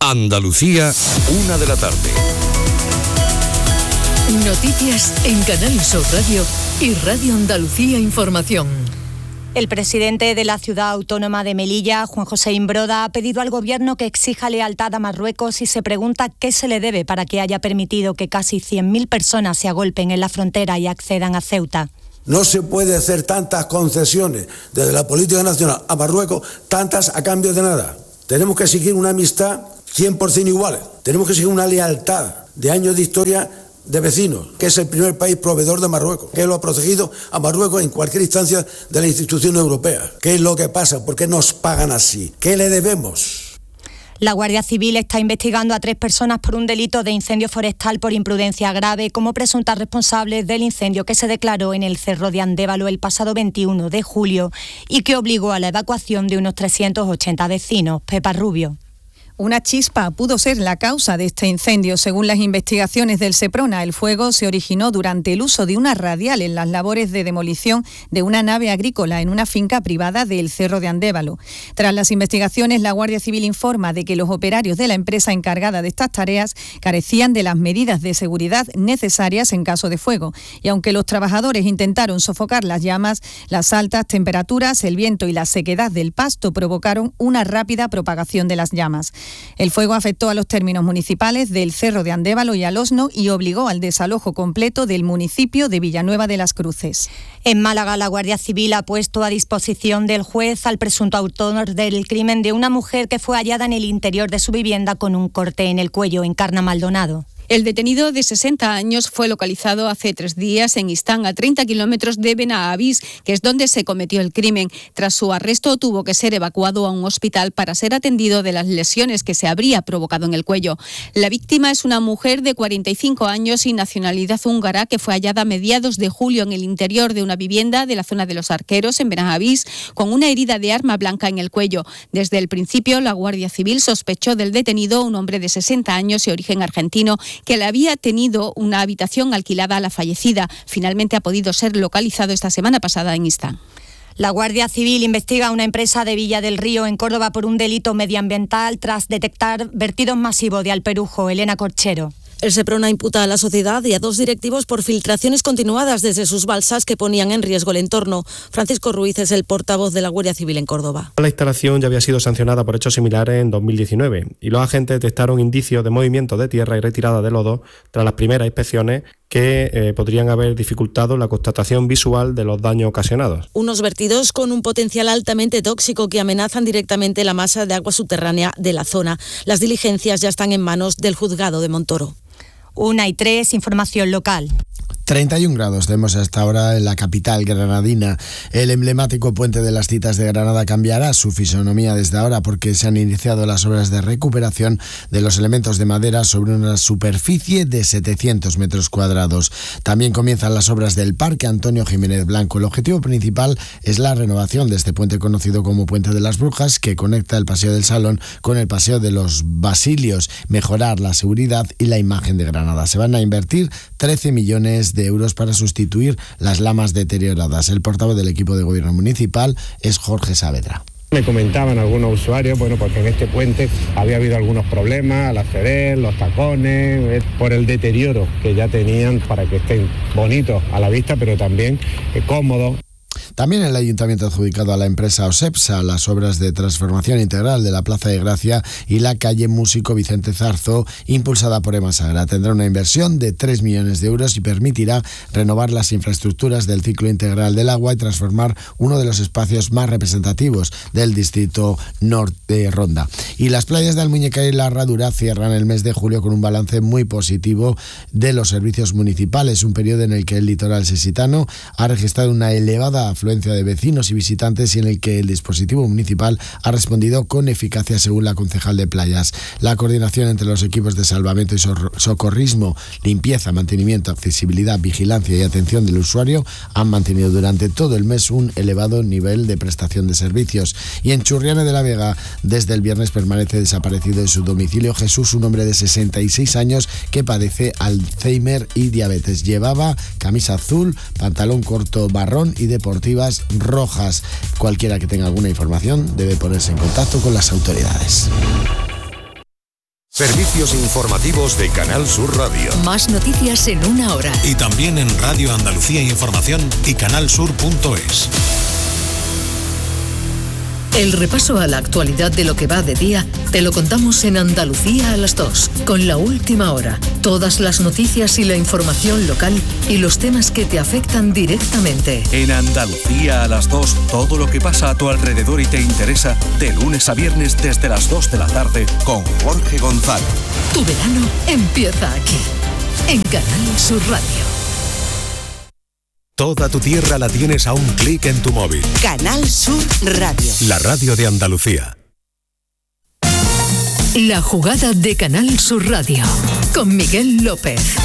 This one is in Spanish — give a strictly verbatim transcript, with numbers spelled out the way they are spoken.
Andalucía, una de la tarde. Noticias en Canal Sur Radio y Radio Andalucía Información. El presidente de la ciudad autónoma de Melilla, Juan José Imbroda, ha pedido al gobierno que exija lealtad a Marruecos y se pregunta qué se le debe para que haya permitido que casi cien mil personas se agolpen en la frontera y accedan a Ceuta. No se puede hacer tantas concesiones desde la política nacional a Marruecos, tantas a cambio de nada. Tenemos que seguir una amistad cien por ciento igual. Tenemos que seguir una lealtad de años de historia de vecinos, que es el primer país proveedor de Marruecos, que lo ha protegido a Marruecos en cualquier instancia de la institución europea. ¿Qué es lo que pasa? ¿Por qué nos pagan así? ¿Qué le debemos? La Guardia Civil está investigando a tres personas por un delito de incendio forestal por imprudencia grave como presuntas responsables del incendio que se declaró en el Cerro de Andévalo el pasado veintiuno de julio y que obligó a la evacuación de unos trescientos ochenta vecinos. Pepa Rubio. Una chispa pudo ser la causa de este incendio. Según las investigaciones del Seprona, el fuego se originó durante el uso de una radial en las labores de demolición de una nave agrícola en una finca privada del Cerro de Andévalo. Tras las investigaciones, la Guardia Civil informa de que los operarios de la empresa encargada de estas tareas carecían de las medidas de seguridad necesarias en caso de fuego. Y aunque los trabajadores intentaron sofocar las llamas, las altas temperaturas, el viento y la sequedad del pasto provocaron una rápida propagación de las llamas. El fuego afectó a los términos municipales del Cerro de Andévalo y al Osno y obligó al desalojo completo del municipio de Villanueva de las Cruces. En Málaga, la Guardia Civil ha puesto a disposición del juez al presunto autor del crimen de una mujer que fue hallada en el interior de su vivienda con un corte en el cuello en Carna Maldonado. El detenido de sesenta años fue localizado hace tres días en Istán, a treinta kilómetros de Benavís, que es donde se cometió el crimen. Tras su arresto tuvo que ser evacuado a un hospital para ser atendido de las lesiones que se habría provocado en el cuello. La víctima es una mujer de cuarenta y cinco años y nacionalidad húngara que fue hallada a mediados de julio en el interior de una vivienda de la zona de Los Arqueros, en Benavís, con una herida de arma blanca en el cuello. Desde el principio, la Guardia Civil sospechó del detenido, un hombre de sesenta años y origen argentino, que le había tenido una habitación alquilada a la fallecida. Finalmente ha podido ser localizado esta semana pasada en Istán. La Guardia Civil investiga a una empresa de Villa del Río, en Córdoba, por un delito medioambiental tras detectar vertidos masivos de alperujo. Elena Corchero. El Seprona imputa a la sociedad y a dos directivos por filtraciones continuadas desde sus balsas que ponían en riesgo el entorno. Francisco Ruiz es el portavoz de la Guardia Civil en Córdoba. La instalación ya había sido sancionada por hechos similares en dos mil diecinueve y los agentes detectaron indicios de movimiento de tierra y retirada de lodo tras las primeras inspecciones que eh, podrían haber dificultado la constatación visual de los daños ocasionados. Unos vertidos con un potencial altamente tóxico que amenazan directamente la masa de agua subterránea de la zona. Las diligencias ya están en manos del juzgado de Montoro. Una y tres, información local. treinta y un grados tenemos hasta ahora en la capital granadina. El emblemático puente de las Citas de Granada cambiará su fisonomía desde ahora porque se han iniciado las obras de recuperación de los elementos de madera sobre una superficie de setecientos metros cuadrados. También comienzan las obras del Parque Antonio Jiménez Blanco. El objetivo principal es la renovación de este puente conocido como Puente de las Brujas, que conecta el Paseo del Salón con el Paseo de los Basilios, mejorar la seguridad y la imagen de Granada. Se van a invertir trece millones de euros para sustituir las lamas deterioradas. El portavoz del equipo de gobierno municipal es Jorge Saavedra. Me comentaban algunos usuarios, bueno, porque en este puente había habido algunos problemas al acceder, los tacones, por el deterioro que ya tenían para que estén bonitos a la vista, pero también eh, cómodos. También el Ayuntamiento ha adjudicado a la empresa OSEPSA las obras de transformación integral de la Plaza de Gracia y la calle Músico Vicente Zarzo, impulsada por Ema Sagra. Tendrá una inversión de tres millones de euros y permitirá renovar las infraestructuras del ciclo integral del agua y transformar uno de los espacios más representativos del distrito norte Ronda. Y las playas de Almuñécar y La Herradura cierran el mes de julio con un balance muy positivo de los servicios municipales, un periodo en el que el litoral sesitano ha registrado una elevada afluencia de vecinos y visitantes y en el que el dispositivo municipal ha respondido con eficacia, según la concejal de playas. La coordinación entre los equipos de salvamento y socorrismo, limpieza, mantenimiento, accesibilidad, vigilancia y atención del usuario han mantenido durante todo el mes un elevado nivel de prestación de servicios. Y en Churriana de la Vega, desde el viernes permanece desaparecido de su domicilio Jesús, un hombre de sesenta y seis años que padece Alzheimer y diabetes. Llevaba camisa azul, pantalón corto marrón y deportivas rojas. Cualquiera que tenga alguna información debe ponerse en contacto con las autoridades. Servicios informativos de Canal Sur Radio. Más noticias en una hora. Y también en Radio Andalucía Información y canalsur punto es. El repaso a la actualidad de lo que va de día te lo contamos en Andalucía a las dos, con La Última Hora. Todas las noticias y la información local y los temas que te afectan directamente. En Andalucía a las dos, todo lo que pasa a tu alrededor y te interesa, de lunes a viernes desde las dos de la tarde, con Jorge González. Tu verano empieza aquí, en Canal Sur Radio. Toda tu tierra la tienes a un clic en tu móvil. Canal Sur Radio. La radio de Andalucía. La jugada de Canal Sur Radio, con Miguel López.